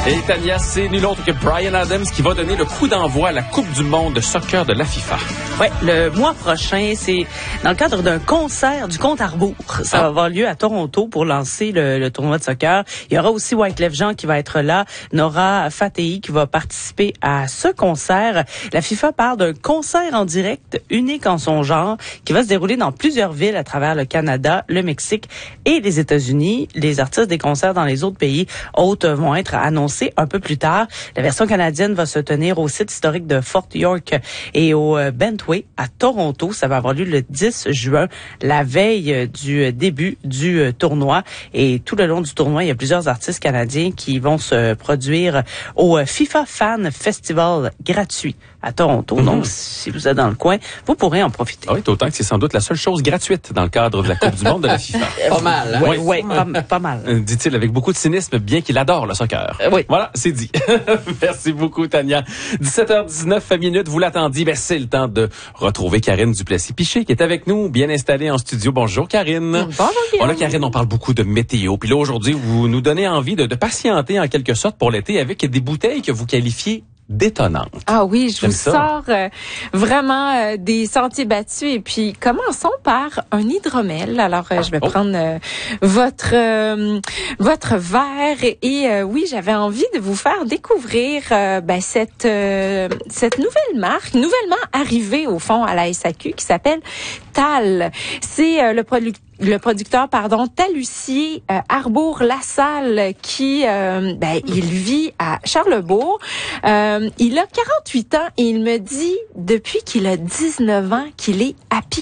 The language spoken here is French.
Et Tania, c'est nul autre que Bryan Adams qui va donner le coup d'envoi à la Coupe du monde de soccer de la FIFA. Oui, le mois prochain, c'est dans le cadre d'un concert du compte à rebours. Ça va avoir lieu à Toronto pour lancer le tournoi de soccer. Il y aura aussi Wyclef Jean qui va être là, Nora Fateh qui va participer à ce concert. La FIFA parle d'un concert en direct unique en son genre qui va se dérouler dans plusieurs villes à travers le Canada, le Mexique et les États-Unis. Les artistes des concerts dans les autres pays hôtes vont être annoncés un peu plus tard. La version canadienne va se tenir au site historique de Fort York et au Bentway à Toronto. Ça va avoir lieu le 10 juin, la veille du début du tournoi. Et tout le long du tournoi, il y a plusieurs artistes canadiens qui vont se produire au FIFA Fan Festival gratuit à Toronto. Donc, si vous êtes dans le coin, vous pourrez en profiter. Oui, d'autant que c'est sans doute la seule chose gratuite dans le cadre de la Coupe du monde de la FIFA. Pas mal, hein? Oui, pas mal. Dit-il avec beaucoup de cynisme, bien qu'il adore le soccer. Oui. Voilà, c'est dit. Merci beaucoup, Tania. 17h19 minutes, vous l'attendiez. Ben, c'est le temps de retrouver Karine Duplessis-Piché qui est avec nous, bien installée en studio. Bonjour, Karine. Bonjour, Guillaume. Voilà, Karine, on parle beaucoup de météo. Puis là, aujourd'hui, vous nous donnez envie de patienter en quelque sorte pour l'été avec des bouteilles que vous qualifiez détonnante. Ah oui, je J'aime vous ça. sors vraiment des sentiers battus. Et puis, commençons par un hydromel. Alors, je vais prendre votre verre. Et oui, j'avais envie de vous faire découvrir cette nouvelle marque, nouvellement arrivée au fond à la SAQ, qui s'appelle Tal. C'est le producteur, Talussier Arbour-Lassalle qui, il vit à Charlesbourg. Il a 48 ans et il me dit, depuis qu'il a 19 ans, qu'il est